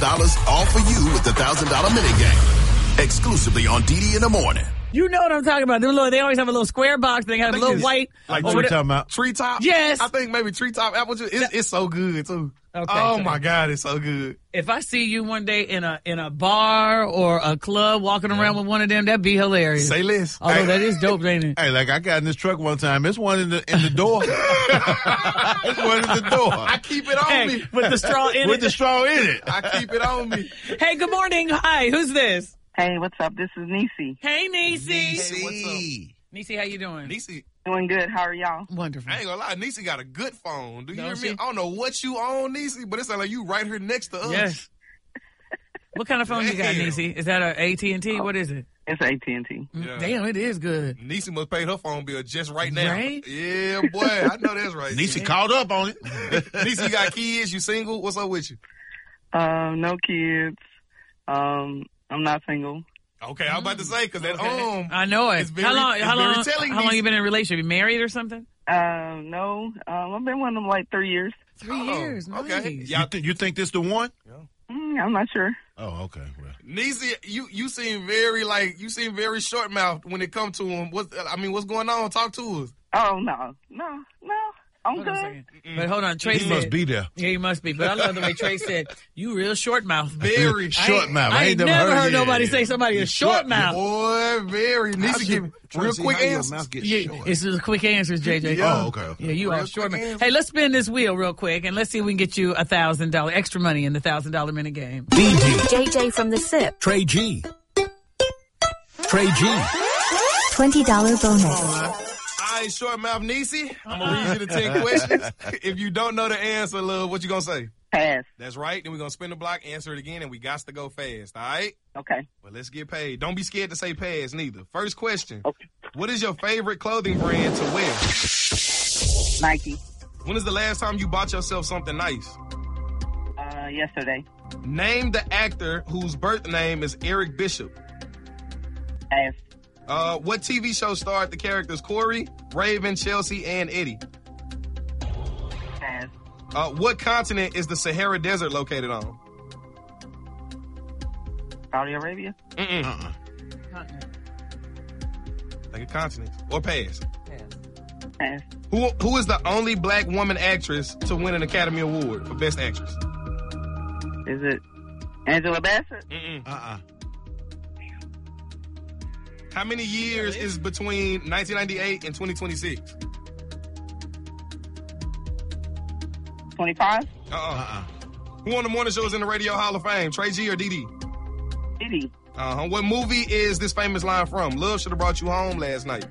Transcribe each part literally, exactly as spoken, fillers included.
dollars all for you with the one thousand dollars minigame. Exclusively on D D in the morning. You know what I'm talking about. Them little, they always have a little square box. They have a little white. Like what you talking about? Treetop? Yes. I think maybe Treetop apple juice. It's, it's so good, too. Okay, oh, so my God. It's so good. If I see you one day in a in a bar or a club walking around with one of them, that'd be hilarious. Say less. Although Hey. that is dope, ain't it? Hey, like I got in this truck one time. It's one in the in the door. It's one in the door. I keep it on Hey, me. with the straw in With it. the straw in it. I keep it on me. Hey, good morning. Hi, who's this? Hey, what's up? This is Niecy. Hey, Niecy. Hey, what's up? Niecy, how you doing? Niecy, Doing good. How are y'all? Wonderful. I ain't gonna lie. Niecy got a good phone. Do you Don't hear she? me? I don't know what you own, Niecy, but it sounds like you right here next to us. Yes. What kind of phone you got, Damn. Niecy? Is that a A T and T? What is it? It's A T and T. Yeah. Damn, it is good. Niecy must pay her phone bill just right now. Right? Yeah, boy. I know that's right. Niecy caught up on it. Niecy, you got kids? You single? What's up with you? Uh, no kids. Um, I'm not single. Okay, I was about to say, because that Okay. um, I know it. It's very- how long? it's How very long? telling, How long Niecy. you been in a relationship? You married or something? Uh, no. Um, I've been with them like three years. Three Oh, years. okay. Nice. Yeah. You, th- you think this the one? Mm, I'm not sure. Oh, okay. Well, Niecy, you you seem very like you seem very short mouthed when it comes to him. What I mean, what's going on? Talk to us. Oh, no. No, no. I'm Hold on a good. second. But hold on, Trey he said. must be there. Yeah, he must be. But I love the way Trey said, you real short mouth. Very Short mouth. I ain't never heard yeah, nobody yeah. say somebody is short mouth. Boy, very. Niecy, give me real quick answers. Yeah, it's just quick answers, J J. Yeah. Oh, okay. okay. Yeah, you Real are short quick man. answer. Hey, let's spin this wheel real quick, and let's see if we can get you a thousand dollar extra money in the thousand dollar minute game. D D, J J from the S I P. Trey G. Trey G. twenty dollars bonus. All right, short mouth Niecy. I'm gonna read you the ten questions. If you don't know the answer, love, what you gonna say? Pass. That's right. Then we're gonna spin the block, answer it again, and we got to go fast. All right. Okay. Well, let's get paid. Don't be scared to say pass neither. First question. Okay. What is your favorite clothing brand to wear? Nike. When is the last time you bought yourself something nice? Uh, yesterday. Name the actor whose birth name is Eric Bishop. Pass. Uh, what T V show starred the characters Corey, Raven, Chelsea, and Eddie? Pass. Uh, what continent is the Sahara Desert located on? Saudi Arabia. Mm-mm. Uh-uh. Like a continent. Or pass. Pass. Who Who is the only black woman actress to win an Academy Award for Best Actress? Is it Angela Bassett? Mm-mm. Uh-uh. How many years is between nineteen ninety-eight and twenty twenty-six? twenty-five? Uh-uh. Uh-uh. Who on the morning show is in the Radio Hall of Fame? Trey G or D D? Diddy. Uh-huh. What movie is this famous line from? Love should have brought you home last night.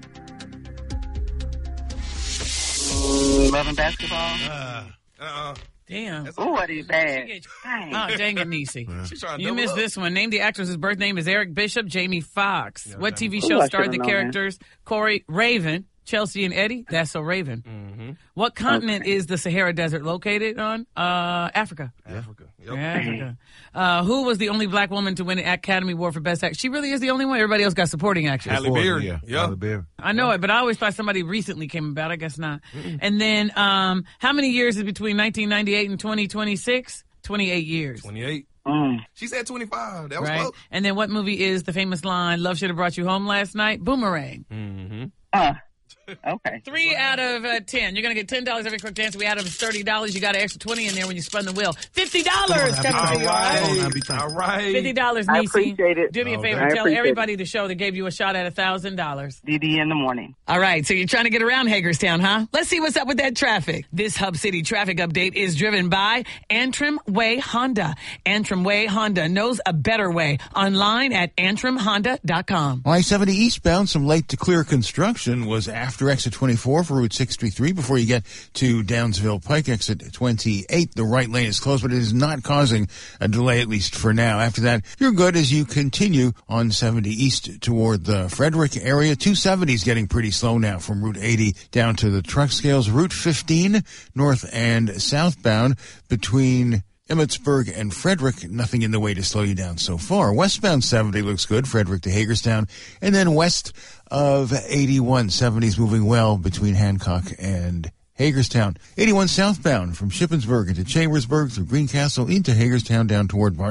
Love and basketball. Uh, Uh-uh. Damn. That's Oh, what is bad? She get- Dang. Oh, dang it, Niecy. She trying to You double missed up. this one. Name the actress's birth name is Eric Bishop, Jamie Foxx. Yeah, what T V Ooh, show I starred should've the known characters Corey, Raven, Chelsea, and Eddie? That's so Raven. Mm-hmm. What continent Okay. is the Sahara Desert located on? Uh, Africa. Africa. Yep. Africa. Uh, who was the only black woman to win an Academy Award for Best Actress? She really is the only one. Everybody else got supporting actress. Halle Berry. Yeah. Yeah. Halle Berry. I know it, but I always thought somebody recently came about. I guess not. And then, um, how many years is between nineteen ninety-eight and twenty twenty-six? twenty-eight years. twenty-eight. Mm. She said twenty-five. That was Right? close. And then what movie is the famous line, Love Should Have Brought You Home Last Night? Boomerang. Mm-hmm. Uh, okay. Three out of uh, ten. You're going to get ten dollars every quick dance. We out of thirty dollars. You got an extra twenty in there when you spun the wheel. fifty dollars coming All to you, all right? Come on now, right. be thankful. All right. fifty dollars, I Niecy. appreciate it. Do me a Oh, favor. I Tell appreciate everybody the show that gave you a shot at one thousand dollars. D D in the morning. All right, so you're trying to get around Hagerstown, huh? Let's see what's up with that traffic. This Hub City traffic update is driven by Antrim Way Honda. Antrim Way Honda knows a better way. Online at antrim honda dot com. I seventy eastbound, some late to clear construction was after exit twenty-four for Route sixty-three before you get to Downsville Pike, exit twenty-eight. The right lane is closed, but it is not causing a delay, at least for now. After that, you're good as you continue on seventy east toward the Frederick area. two seventy is getting pretty slow now from Route eighty down to the truck scales. Route fifteen, north and southbound between Emmitsburg and Frederick, nothing in the way to slow you down so far. Westbound seventy looks good, Frederick to Hagerstown. And then west of eighty-one, seventy is moving well between Hancock and Hagerstown. eighty-one southbound from Shippensburg into Chambersburg through Greencastle into Hagerstown down toward Martin.